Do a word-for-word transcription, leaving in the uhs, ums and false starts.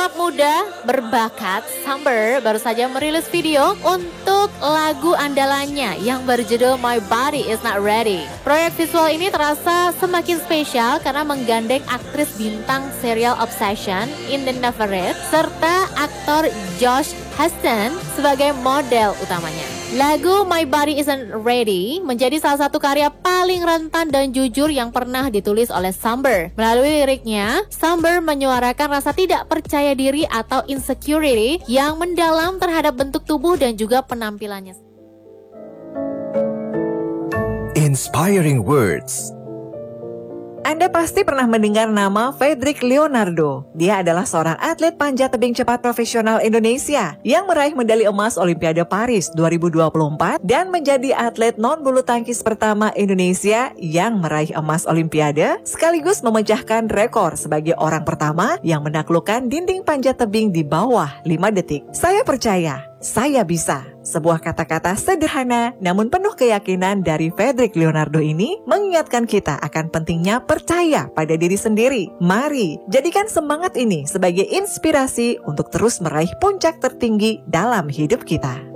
Muda berbakat, Samber baru saja merilis video untuk lagu andalannya yang berjudul My Body Is Not Ready. Proyek visual ini terasa semakin spesial karena menggandeng aktris bintang serial Obsession, Eden Navarrete, serta aktor Josh Hutcherson sebagai model utamanya. Lagu My Body Isn't Ready menjadi salah satu karya paling rentan dan jujur yang pernah ditulis oleh Samber. Melalui liriknya, Samber menyuarakan rasa tidak percaya diri atau insecurity yang mendalam terhadap bentuk tubuh dan juga penampilannya. Inspiring words. Anda pasti pernah mendengar nama Fredrik Leonardo. Dia adalah seorang atlet panjat tebing cepat profesional Indonesia yang meraih medali emas Olimpiade Paris dua ribu dua puluh empat dan menjadi atlet non-bulu tangkis pertama Indonesia yang meraih emas Olimpiade, sekaligus memecahkan rekor sebagai orang pertama yang menaklukkan dinding panjat tebing di bawah lima detik. Saya percaya, saya bisa. Sebuah kata-kata sederhana namun penuh keyakinan dari Fredrik Leonardo ini mengingatkan kita akan pentingnya percaya pada diri sendiri. Mari jadikan semangat ini sebagai inspirasi untuk terus meraih puncak tertinggi dalam hidup kita.